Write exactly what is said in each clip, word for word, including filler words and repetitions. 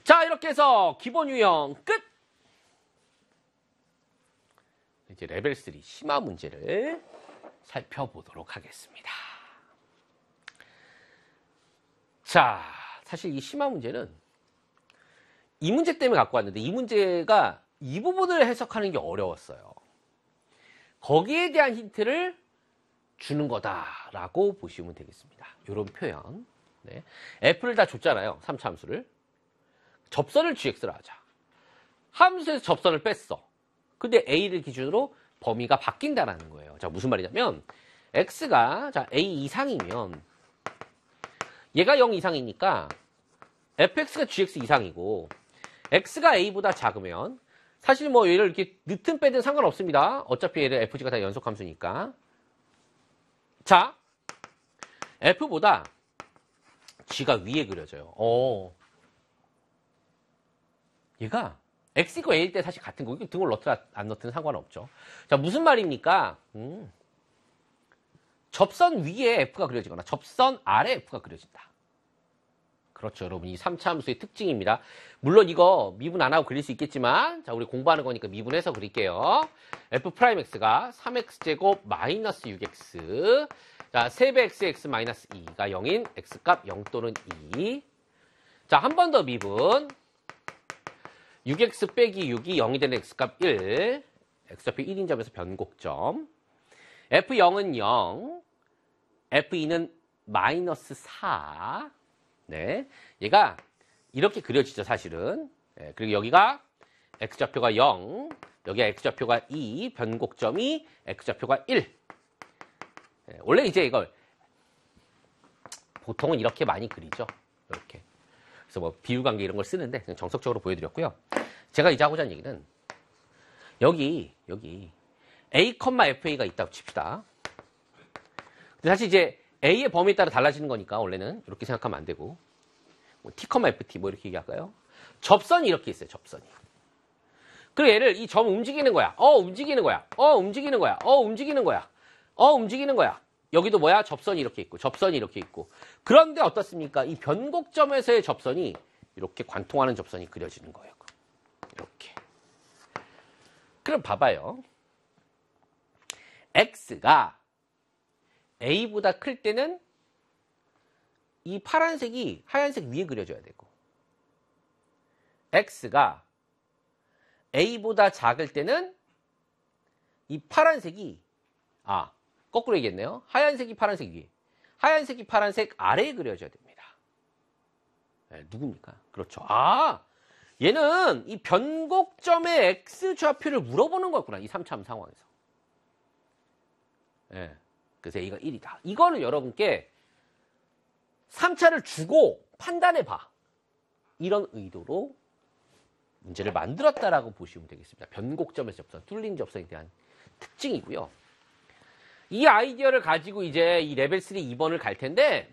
자, 이렇게 해서 기본 유형 끝! 이제 레벨 삼 심화 문제를 살펴보도록 하겠습니다. 자, 사실 이 심화 문제는 이 문제 때문에 갖고 왔는데 이 문제가 이 부분을 해석하는 게 어려웠어요. 거기에 대한 힌트를 주는 거다라고 보시면 되겠습니다. 이런 표현. 네. F를 다 줬잖아요. 삼 차 함수를. 접선을 지엑스로 하자. 함수에서 접선을 뺐어. 근데 A를 기준으로 범위가 바뀐다라는 거예요. 자, 무슨 말이냐면 X가 자 A 이상이면 얘가 영 이상이니까 에프엑스가 지엑스 이상이고 X가 A보다 작으면 사실 뭐 얘를 이렇게 늦든 빼든 상관없습니다. 어차피 얘를 에프지가 다 연속함수니까. 자, F보다 G가 위에 그려져요. 어. 얘가 X이고 A일 때 사실 같은 거. 등을 넣든 안 넣든 상관없죠. 자, 무슨 말입니까? 음. 접선 위에 F가 그려지거나 접선 아래 F가 그려진다. 그렇죠, 여러분. 이 삼 차 함수의 특징입니다. 물론 이거 미분 안 하고 그릴 수 있겠지만, 자, 우리 공부하는 거니까 미분해서 그릴게요. F'X가 삼 엑스제곱 마이너스 육 엑스. 자, 세 배 X, X 마이너스 이가 영인 X값 영 또는 이. 자, 한 번 더 미분. 육 엑스 빼기 육이 영이 되는 X값 일. X좌표 일인 점에서 변곡점. 에프 영은 영. 에프 이는 마이너스 사. 네. 얘가 이렇게 그려지죠, 사실은. 네, 그리고 여기가 X좌표가 영. 여기가 X좌표가 이. 변곡점이 X좌표가 일. 네, 원래 이제 이걸 보통은 이렇게 많이 그리죠. 이렇게. 그래서 뭐 비율관계 이런 걸 쓰는데 그냥 정석적으로 보여드렸고요. 제가 이제 하고자 하는 얘기는 여기 여기 A, 에프에이가 있다고 칩시다. 근데 사실 이제 A의 범위에 따라 달라지는 거니까 원래는 이렇게 생각하면 안 되고 뭐 T, 에프티 뭐 이렇게 얘기할까요? 접선이 이렇게 있어요. 접선이. 그리고 얘를 이 점 움직이는 거야. 어 움직이는 거야. 어 움직이는 거야. 어 움직이는 거야. 어 움직이는 거야. 여기도 뭐야? 접선이 이렇게 있고 접선이 이렇게 있고. 그런데 어떻습니까? 이 변곡점에서의 접선이 이렇게 관통하는 접선이 그려지는 거예요. 이렇게. 그럼 봐봐요. X가 A보다 클 때는 이 파란색이 하얀색 위에 그려져야 되고 X가 A보다 작을 때는 이 파란색이 아 거꾸로 얘기했네요. 하얀색이 파란색 위에 하얀색이 파란색 아래에 그려져야 됩니다. 네, 누굽니까? 그렇죠. 아 얘는 이 변곡점의 X좌표를 물어보는 거였구나. 이 삼 차 함수 상황에서. 네. 그래서 A가 일이다. 이거는 여러분께 삼 차를 주고 판단해봐. 이런 의도로 문제를 만들었다라고 보시면 되겠습니다. 변곡점에서 접선, 뚫린 접선에 대한 특징이고요. 이 아이디어를 가지고 이제 이 레벨 삼 이 번을 갈 텐데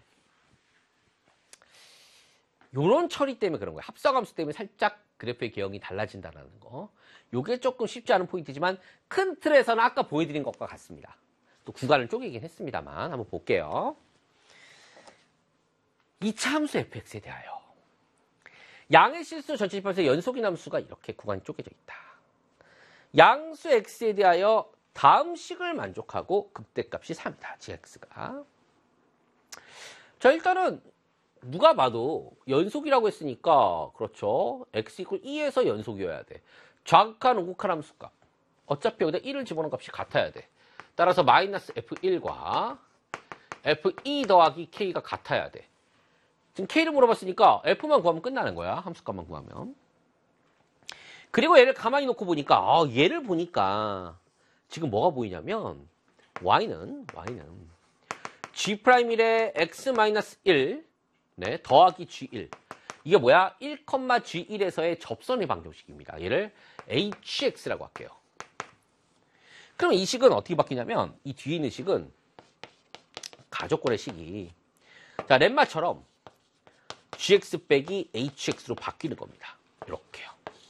요런 처리 때문에 그런 거예요. 합성함수 때문에 살짝 그래프의 개형이 달라진다는 거. 요게 조금 쉽지 않은 포인트지만 큰 틀에서는 아까 보여드린 것과 같습니다. 또 구간을 쪼개긴 했습니다만 한번 볼게요. 이 차 함수 에프엑스에 대하여 양의 실수 전체 집합에서 연속인 함수가 이렇게 구간이 쪼개져 있다. 양수 x에 대하여 다음 식을 만족하고 극대값이 삼이다. gx가. 자, 일단은 누가 봐도 연속이라고 했으니까 그렇죠. x 이퀄 이에서 연속이어야 돼. 좌극한 우극한 함수값. 어차피 여기다 일을 집어넣은 값이 같아야 돼. 따라서 마이너스 에프 일과 에프 이 더하기 k가 같아야 돼. 지금 k를 물어봤으니까 f만 구하면 끝나는 거야. 함수값만 구하면. 그리고 얘를 가만히 놓고 보니까 아, 얘를 보니까 지금 뭐가 보이냐면 y는 y는 G'일에 x-일 네, 더하기 지 일. 이게 뭐야? 일, 지 일에서의 접선의 방정식입니다. 얘를 에이치엑스라고 할게요. 그럼 이 식은 어떻게 바뀌냐면 이 뒤에 있는 식은 가족권의 식이 자, 렘마처럼 gx 빼기 hx로 바뀌는 겁니다. 이렇게요.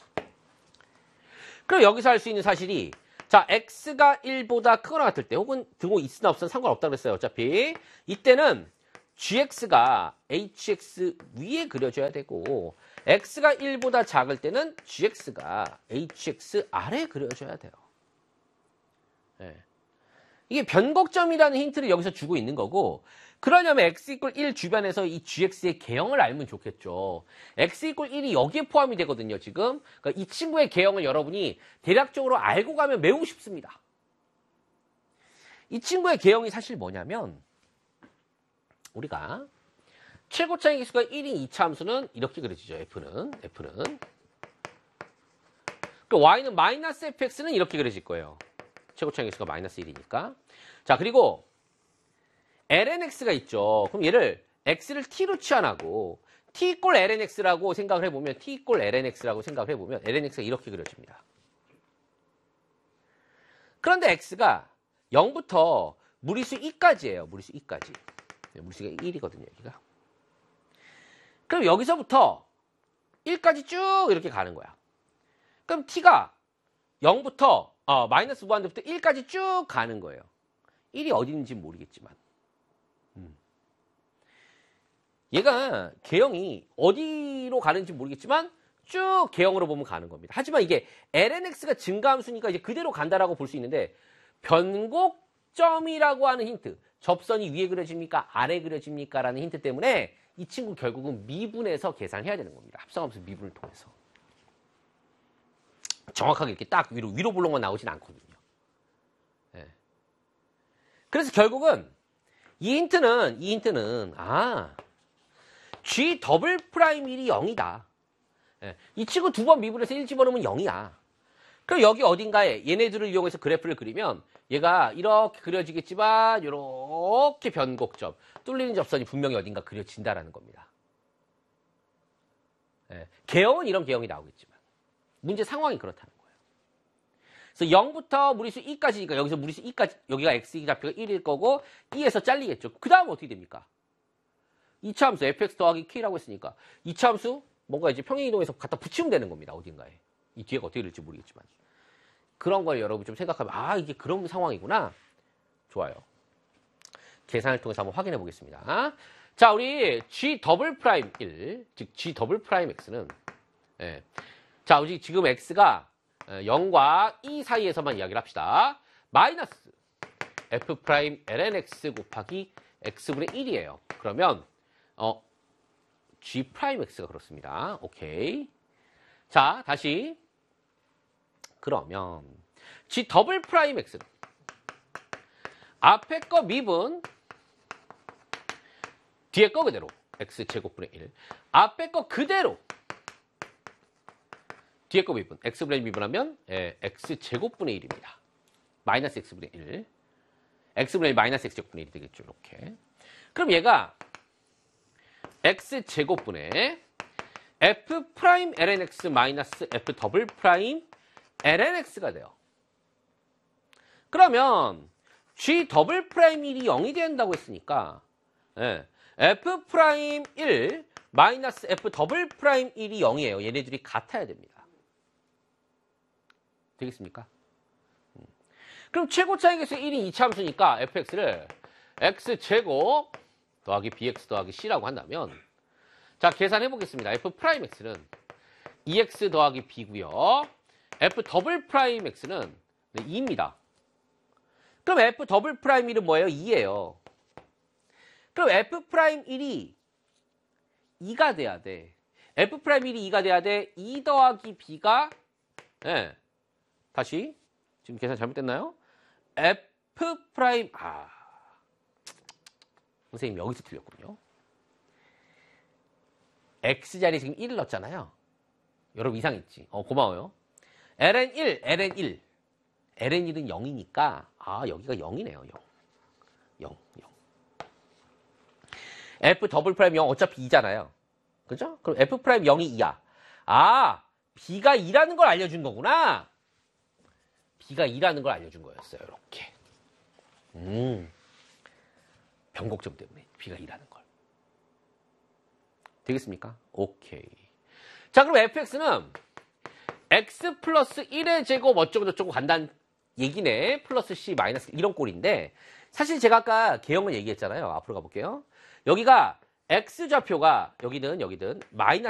그럼 여기서 할 수 있는 사실이 자, x가 일보다 크거나 같을 때 혹은 등호 있으나 없으나 상관없다고 그랬어요. 어차피 이때는 gx가 hx 위에 그려져야 되고 x가 일보다 작을 때는 gx가 hx 아래에 그려져야 돼요. 네. 이게 변곡점이라는 힌트를 여기서 주고 있는 거고, 그러려면 x 이퀄 일 주변에서 이 gx의 개형을 알면 좋겠죠. x 이퀄 일이 여기에 포함이 되거든요, 지금. 그러니까 이 친구의 개형을 여러분이 대략적으로 알고 가면 매우 쉽습니다. 이 친구의 개형이 사실 뭐냐면, 우리가 최고차의 개수가 일인 이 차 함수는 이렇게 그려지죠. f는 f는 그 y는 마이너스 fx는 이렇게 그려질 거예요. 최고차의 개수가 마이너스 일이니까. 자, 그리고 lnx가 있죠. 그럼 얘를 x를 t로 치환하고 t 이퀄 lnx라고 생각을 해보면 t 이퀄 lnx라고 생각을 해보면 lnx가 이렇게 그려집니다. 그런데 x가 영부터 무리수 이까지예요. 무리수 이까지. 무리수가 일이거든요, 여기가. 그럼 여기서부터 일까지 쭉 이렇게 가는 거야. 그럼 t가 영부터 어, 마이너스 무한대부터 일까지 쭉 가는 거예요. 일이 어디 있는지 모르겠지만. 음. 얘가 개형이 어디로 가는지 모르겠지만 쭉 개형으로 보면 가는 겁니다. 하지만 이게 lnx가 증가함수니까 이제 그대로 간다라고 볼 수 있는데, 변곡점이라고 하는 힌트, 접선이 위에 그려집니까? 아래 그려집니까? 라는 힌트 때문에 이 친구 결국은 미분해서 계산해야 되는 겁니다. 합성함수 미분을 통해서. 정확하게 이렇게 딱 위로, 위로 볼록만 나오진 않거든요. 네. 그래서 결국은 이 힌트는, 이 힌트는, 아, G 더블 프라임 일이 영이다. 네. 이 친구 두 번 미분해서 일 집어넣으면 영이야. 그럼 여기 어딘가에 얘네들을 이용해서 그래프를 그리면 얘가 이렇게 그려지겠지만 이렇게 변곡점, 뚫리는 접선이 분명히 어딘가 그려진다라는 겁니다. 네. 개형은 이런 개형이 나오겠지만 문제 상황이 그렇다는 거예요. 그래서 영부터 무리수 이까지니까 여기서 무리수 이까지, 여기가 x 좌표가 일일 거고 이에서 잘리겠죠. 그 다음 어떻게 됩니까? 이 차 함수 fx 더하기 k라고 했으니까 이 차 함수 뭔가 이제 평행이동해서 갖다 붙이면 되는 겁니다. 어딘가에. 이 뒤에가 어떻게 될지 모르겠지만. 그런 걸 여러분 좀 생각하면, 아, 이게 그런 상황이구나. 좋아요. 계산을 통해서 한번 확인해 보겠습니다. 자, 우리 G 더블 프라임 일, 즉 G 더블 프라임 X는, 예. 자, 우리 지금 X가 영과 이 사이에서만 이야기를 합시다. 마이너스 F 프라임 lnx 곱하기 X분의 일이에요. 그러면, 어, G 프라임 X가 그렇습니다. 오케이. 자, 다시. 그러면 G 더블 프라임 X는 앞에 거 미분 뒤에 거 그대로 X 제곱분의 일, 앞에 거 그대로 뒤에 거 미분 X분의 일 미분하면 예, X 제곱분의 일입니다. 마이너스 X분의 일, X분의 일 마이너스 X 제곱분의 일이 되겠죠. 이렇게. 그럼 얘가 X 제곱분의 F 프라임 lnx 마이너스 F 더블 프라임 lnx가 돼요. 그러면 G 더블 프라임 일이 영이 된다고 했으니까, 예, F 프라임 일 마이너스 F 더블 프라임 일이 영이에요. 얘네들이 같아야 됩니다. 되겠습니까? 음. 그럼 최고차의 개수 일인 이 차 함수니까 fx를 x제곱 더하기 bx 더하기 c라고 한다면, 자, 계산해 보겠습니다. F 프라임 x는 이 엑스 더하기 b고요. F 더블 프라임 x는 이입니다. 그럼 F 더블 프라임 일은 뭐예요? 이예요. 그럼 F 프라임 일이 이가 돼야 돼. F 프라임 일이 이가 돼야 돼. 이 더하기 b가, 예. 다시. 지금 계산 잘못됐나요? F 프라임, 아. 선생님 여기서 틀렸군요. X자리에 지금 일을 넣었잖아요. 여러분 이상 있지? 어, 고마워요. 엘엔 일, 엘엔 일. 엘엔 일은 영이니까, 아, 여기가 영이네요, 영. 영, 영. F 더블 프라임 영 어차피 이잖아요. 그죠? 그럼 F 프라임 영이 이야. 아, B가 이라는 걸 알려준 거구나. B가 이라는 걸 알려준 거였어요, 이렇게. 음. 변곡점 때문에 B가 이라는 걸. 되겠습니까? 오케이. 자, 그럼 fx는 x 플러스 일의 제곱 어쩌고 저쩌고 간다는 얘기네. 플러스 c 마이너스 이런 꼴인데, 사실 제가 아까 개형을 얘기했잖아요. 앞으로 가볼게요. 여기가 x좌표가 여기는 여기든 마이너스